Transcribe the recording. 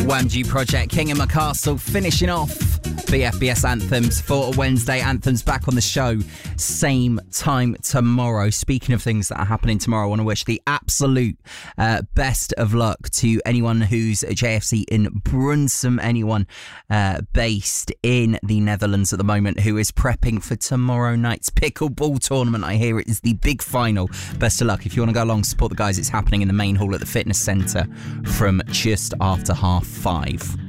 Wamji Project, King and McCastle, finishing off BFBS Anthems for a Wednesday. Anthems back on the show, same time tomorrow. Speaking of things that are happening tomorrow, I want to wish the absolute best of luck to anyone who's at JFC in Brunsum, anyone based in the Netherlands at the moment who is prepping for tomorrow night's pickleball tournament. I hear it is the big final. Best of luck. If you want to go along, support the guys. It's happening in the main hall at the fitness centre from just after 5:30.